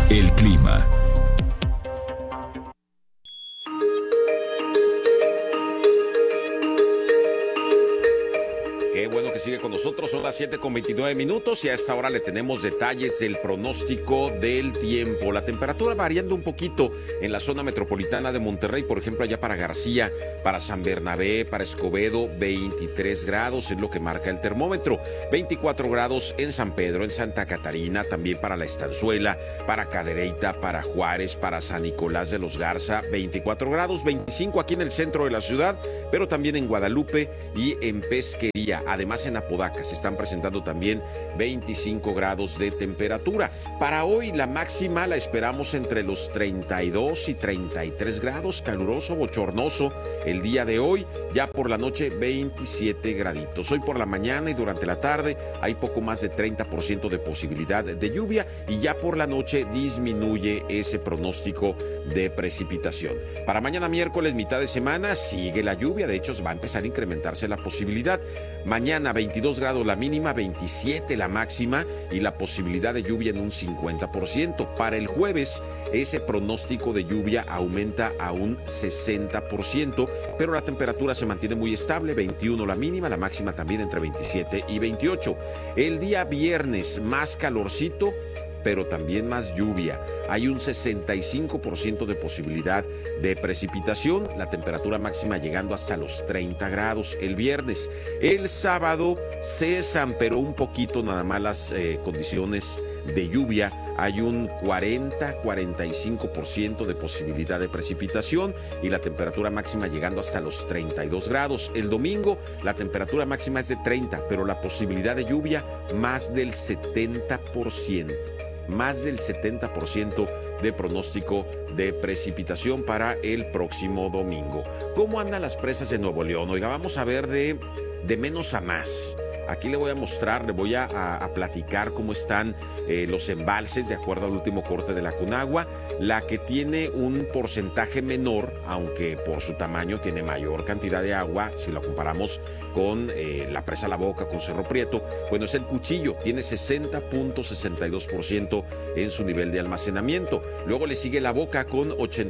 El clima. Qué bueno que sigue con nosotros, son las 7:29 y a esta hora le tenemos detalles del pronóstico del tiempo. La temperatura variando un poquito en la zona metropolitana de Monterrey, por ejemplo, allá para García, para San Bernabé, para Escobedo, 23 grados es lo que marca el termómetro. 24 grados en San Pedro, en Santa Catarina, también para La Estanzuela, para Cadereyta, para Juárez, para San Nicolás de los Garza, 24 grados, 25 aquí en el centro de la ciudad, pero también en Guadalupe y en Pesquería. Además, en Apodaca se están presentando también 25 grados de temperatura. Para hoy la máxima la esperamos entre los 32 y 33 grados, caluroso, bochornoso el día de hoy. Ya por la noche 27 graditos. Hoy por la mañana y durante la tarde hay poco más de 30% de posibilidad de lluvia y ya por la noche disminuye ese pronóstico de precipitación. Para mañana miércoles, mitad de semana, sigue la lluvia. De hecho, va a empezar a incrementarse la posibilidad. Mañana 22 grados la mínima, 27 la máxima y la posibilidad de lluvia en un 50%. Para el jueves, ese pronóstico de lluvia aumenta a un 60%, pero la temperatura se mantiene muy estable, 21 la mínima, la máxima también entre 27 y 28. El día viernes, más calorcito, pero también más lluvia. Hay un 65% de posibilidad de precipitación, la temperatura máxima llegando hasta los 30 grados el viernes. El sábado cesan, pero un poquito nada más las condiciones de lluvia. Hay un 40-45% de posibilidad de precipitación y la temperatura máxima llegando hasta los 32 grados. El domingo la temperatura máxima es de 30, pero la posibilidad de lluvia más del 70%. Más del 70% de pronóstico de precipitación para el próximo domingo. ¿Cómo andan las presas de Nuevo León? Oiga, vamos a ver de menos a más. Aquí le voy a mostrar, le voy a platicar cómo están los embalses de acuerdo al último corte de la Conagua. La que tiene un porcentaje menor, aunque por su tamaño tiene mayor cantidad de agua, si lo comparamos con la presa La Boca, con Cerro Prieto, bueno, es el Cuchillo, tiene 60.62% en su nivel de almacenamiento. Luego le sigue La Boca con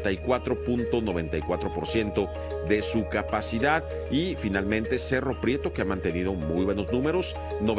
84.94% de su capacidad y finalmente Cerro Prieto, que ha mantenido muy buenos números,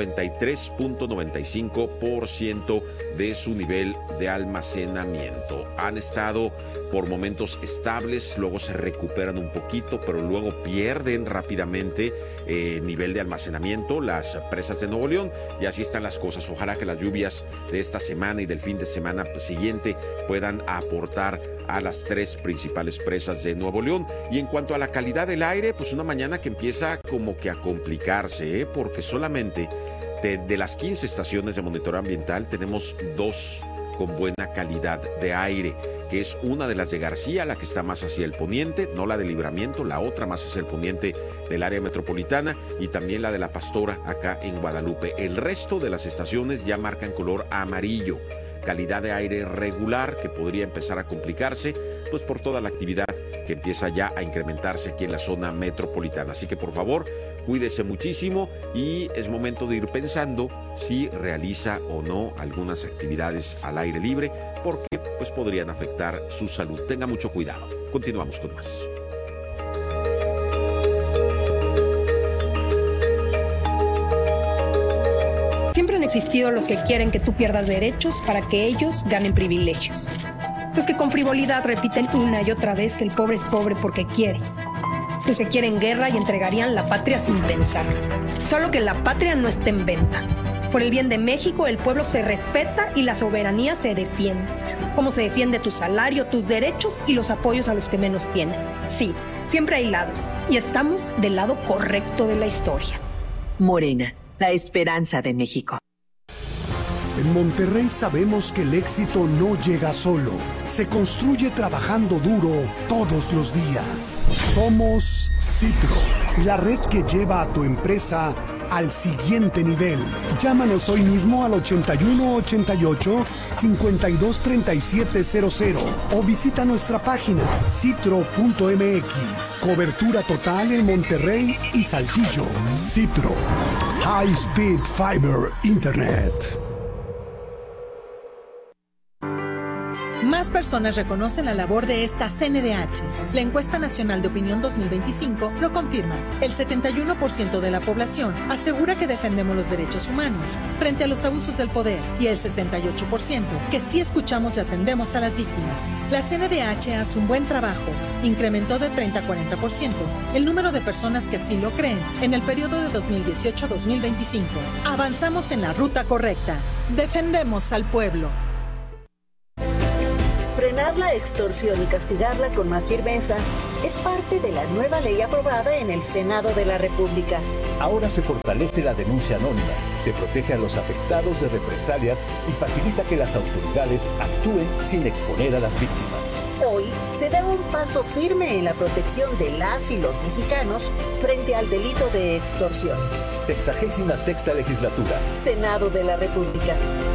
93.95% de su nivel de almacenamiento. Han estado por momentos estables, luego se recuperan un poquito, pero luego pierden rápidamente nivel de almacenamiento las presas de Nuevo León, y así están las cosas. Ojalá que las lluvias de esta semana y del fin de semana siguiente puedan aportar a las tres principales presas de Nuevo León. Y en cuanto a la calidad del aire, pues una mañana que empieza como que a complicarse, porque solamente de las 15 estaciones de monitoreo ambiental tenemos 2 con buena calidad de aire, que es una de las de García, la que está más hacia el poniente, no la de Libramiento, la otra más hacia el poniente del área metropolitana, y también la de La Pastora acá en Guadalupe. El resto de las estaciones ya marcan color amarillo, calidad de aire regular, que podría empezar a complicarse pues por toda la actividad que empieza ya a incrementarse aquí en la zona metropolitana. Así que por favor, cuídese muchísimo y es momento de ir pensando si realiza o no algunas actividades al aire libre, porque pues podrían afectar su salud. Tenga mucho cuidado. Continuamos con más. Siempre han existido los que quieren que tú pierdas derechos para que ellos ganen privilegios. Los que con frivolidad repiten una y otra vez que el pobre es pobre porque quiere. Los que quieren guerra y entregarían la patria sin pensar. Solo que la patria no está en venta. Por el bien de México, el pueblo se respeta y la soberanía se defiende. Como se defiende tu salario, tus derechos y los apoyos a los que menos tienen. Sí, siempre hay lados y estamos del lado correcto de la historia. Morena, la esperanza de México. En Monterrey sabemos que el éxito no llega solo, se construye trabajando duro todos los días. Somos Citro, la red que lleva a tu empresa al siguiente nivel. Llámanos hoy mismo al 8188-523700 o visita nuestra página citro.mx. Cobertura total en Monterrey y Saltillo. Citro, High Speed Fiber Internet. Más personas reconocen la labor de esta CNDH. La encuesta nacional de opinión 2025 lo confirma. El 71% de la población asegura que defendemos los derechos humanos frente a los abusos del poder y el 68% que sí escuchamos y atendemos a las víctimas. La CNDH hace un buen trabajo. Incrementó de 30 a 40% el número de personas que así lo creen en el periodo de 2018 a 2025. Avanzamos en la ruta correcta. Defendemos al pueblo. Frenar la extorsión y castigarla con más firmeza es parte de la nueva ley aprobada en el Senado de la República. Ahora se fortalece la denuncia anónima, se protege a los afectados de represalias y facilita que las autoridades actúen sin exponer a las víctimas. Hoy se da un paso firme en la protección de las y los mexicanos frente al delito de extorsión. 66ª Legislatura. Senado de la República.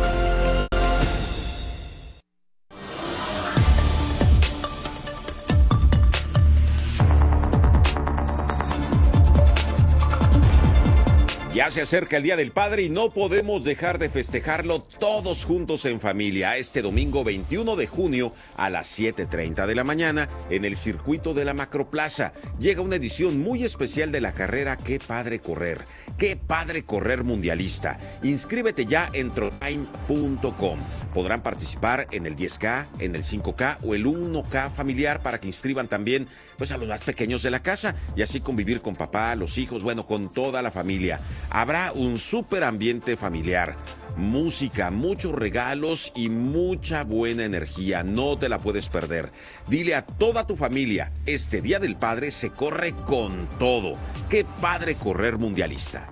Ya se acerca el Día del Padre y no podemos dejar de festejarlo todos juntos en familia. Este domingo 21 de junio a las 7:30 de la mañana en el circuito de la Macroplaza llega una edición muy especial de la carrera Qué Padre Correr. Qué Padre Correr Mundialista. Inscríbete ya en trotime.com. Podrán participar en el 10K, en el 5K o el 1K familiar para que inscriban también a los más pequeños de la casa y así convivir con papá, los hijos, con toda la familia. Habrá un súper ambiente familiar, música, muchos regalos y mucha buena energía. No te la puedes perder. Dile a toda tu familia, este Día del Padre se corre con todo. ¡Qué Padre Correr Mundialista!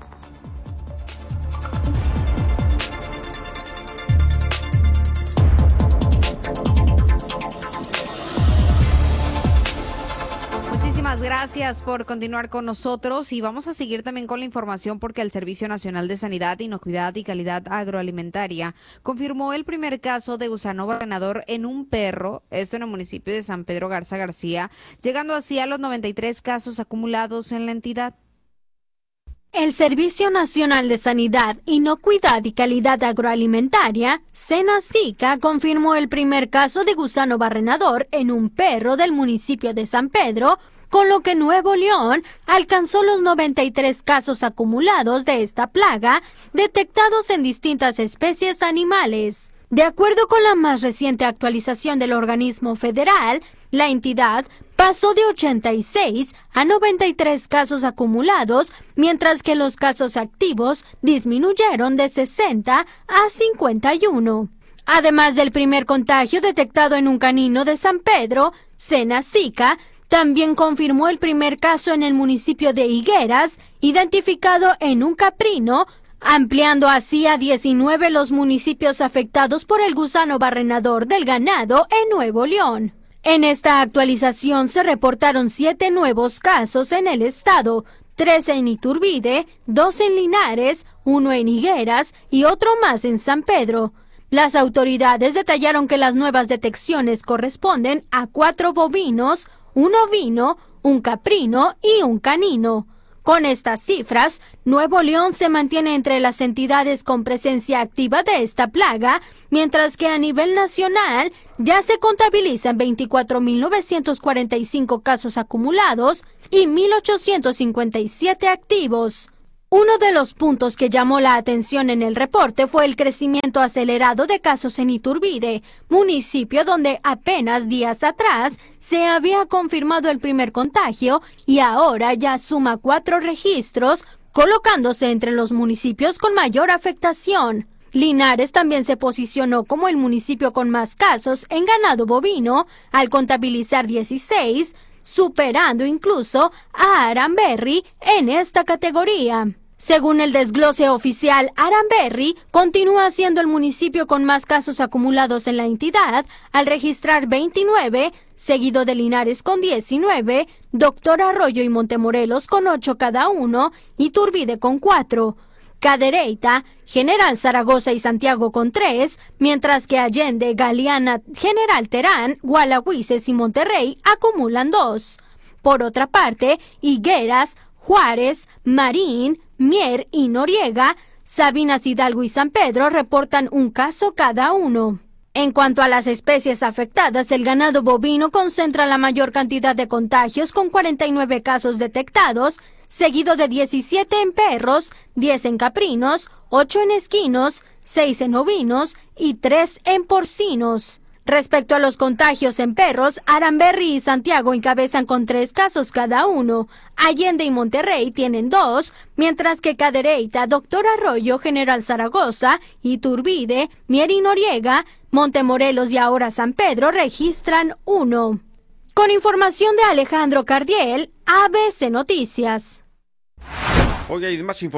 Gracias por continuar con nosotros y vamos a seguir también con la información porque el Servicio Nacional de Sanidad, Inocuidad y Calidad Agroalimentaria confirmó el primer caso de gusano barrenador en un perro, esto en el municipio de San Pedro Garza García, llegando así a los 93 casos acumulados en la entidad. El Servicio Nacional de Sanidad, Inocuidad y Calidad Agroalimentaria, SENACICA, confirmó el primer caso de gusano barrenador en un perro del municipio de San Pedro, con lo que Nuevo León alcanzó los 93 casos acumulados de esta plaga detectados en distintas especies animales. De acuerdo con la más reciente actualización del organismo federal, la entidad pasó de 86 a 93 casos acumulados, mientras que los casos activos disminuyeron de 60 a 51. Además del primer contagio detectado en un canino de San Pedro, SENACICA también confirmó el primer caso en el municipio de Higueras, identificado en un caprino, ampliando así a 19 los municipios afectados por el gusano barrenador del ganado en Nuevo León. En esta actualización se reportaron 7 nuevos casos en el estado, 3 en Iturbide, 2 en Linares, 1 en Higueras y otro más en San Pedro. Las autoridades detallaron que las nuevas detecciones corresponden a 4 bovinos, 1 ovino, un caprino y un canino. Con estas cifras, Nuevo León se mantiene entre las entidades con presencia activa de esta plaga, mientras que a nivel nacional ya se contabilizan 24.945 casos acumulados y 1.857 activos. Uno de los puntos que llamó la atención en el reporte fue el crecimiento acelerado de casos en Iturbide, municipio donde apenas días atrás se había confirmado el primer contagio y ahora ya suma 4 registros, colocándose entre los municipios con mayor afectación. Linares también se posicionó como el municipio con más casos en ganado bovino, al contabilizar 16, superando incluso a Aranberri en esta categoría. Según el desglose oficial, Aranberri continúa siendo el municipio con más casos acumulados en la entidad, al registrar 29, seguido de Linares con 19, Doctor Arroyo y Montemorelos con 8 cada uno, y Iturbide con 4. Cadereyta, General Zaragoza y Santiago con 3, mientras que Allende, Galeana, General Terán, Gualahuises y Monterrey acumulan 2. Por otra parte, Higueras, Juárez, Marín, Mier y Noriega, Sabinas, Hidalgo y San Pedro reportan un caso cada uno. En cuanto a las especies afectadas, el ganado bovino concentra la mayor cantidad de contagios con 49 casos detectados, seguido de 17 en perros, 10 en caprinos, 8 en esquinos, 6 en ovinos y 3 en porcinos. Respecto a los contagios en perros, Aramberri y Santiago encabezan con 3 casos cada uno. Allende y Monterrey tienen 2, mientras que Cadereyta, Doctor Arroyo, General Zaragoza, Iturbide, Mier y Noriega, Montemorelos y ahora San Pedro registran 1. Con información de Alejandro Cardiel, ABC Noticias. Oiga, y más información.